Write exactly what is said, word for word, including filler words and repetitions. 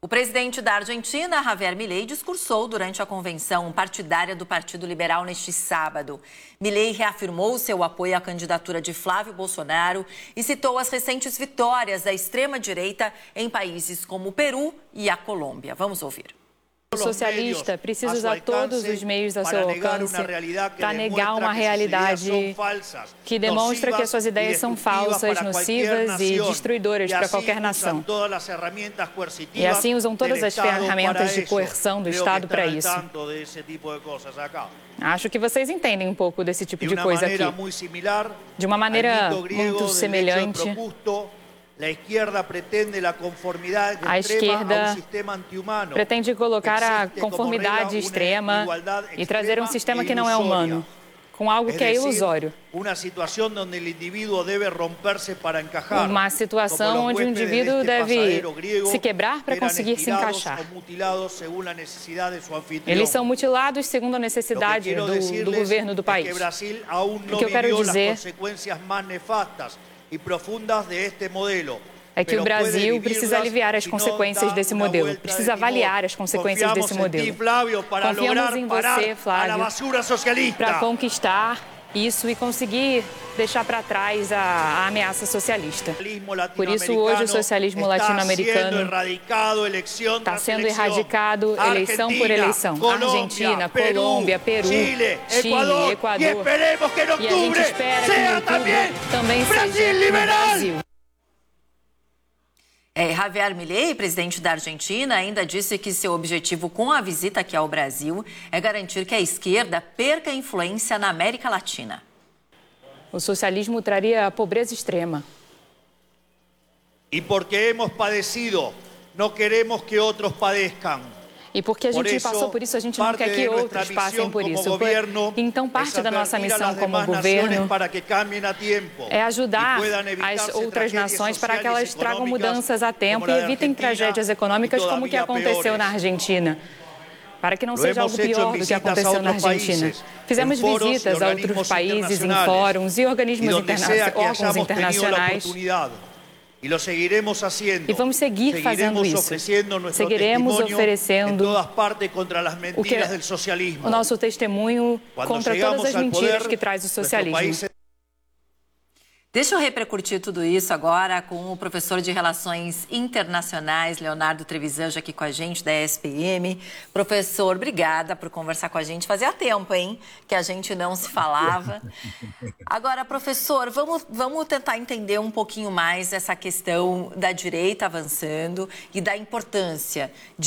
O presidente da Argentina, Javier Milei, discursou durante a convenção partidária do Partido Liberal neste sábado. Milei reafirmou seu apoio à candidatura de Flávio Bolsonaro e citou as recentes vitórias da extrema-direita em países como o Peru e a Colômbia. Vamos ouvir. O socialista precisa usar todos os meios ao seu alcance para negar uma realidade que demonstra que as suas ideias são falsas, nocivas e destruidoras para qualquer nação. E assim usam todas as ferramentas de coerção do Estado para isso. Acho que vocês entendem um pouco desse tipo de coisa aqui. De uma maneira muito semelhante, a esquerda pretende colocar a conformidade extrema e trazer um sistema que não é humano, com algo que é ilusório. Uma situação onde o indivíduo deve se quebrar para conseguir se encaixar. Eles são mutilados segundo a necessidade do, do governo do país. O que eu quero dizer é que o Brasil precisa aliviar as consequências desse modelo, precisa avaliar as consequências desse modelo. Confiamos em você, Flávio, para conquistar isso e conseguir deixar para trás a, a ameaça socialista. Por isso, hoje, o socialismo latino-americano está sendo erradicado eleição por eleição. Argentina, Colômbia, Peru, Chile, Equador. E a gente espera que no outubro também seja no Brasil. É, Javier Milei, presidente da Argentina, ainda disse que seu objetivo com a visita aqui ao Brasil é garantir que a esquerda perca influência na América Latina. O socialismo traria a pobreza extrema. E porque hemos padecido, não queremos que outros padeçam. E porque a gente passou por isso, a gente não quer que outros passem por isso. Então, parte da nossa missão como governo é ajudar as outras nações para que elas tragam mudanças a tempo e evitem tragédias econômicas como o que aconteceu na Argentina, para que não seja algo pior do que aconteceu na Argentina. Fizemos visitas a outros países, em fóruns e organismos interna- órgãos internacionais. E vamos seguir fazendo isso. Seguiremos oferecendo o, que é o nosso testemunho contra todas as mentiras que traz o socialismo. Deixa eu repercutir tudo isso agora com o professor de Relações Internacionais, Leonardo Trevisan, aqui com a gente, da E S P M. Professor, obrigada por conversar com a gente. Fazia tempo, hein, que a gente não se falava. Agora, professor, vamos, vamos tentar entender um pouquinho mais essa questão da direita avançando e da importância de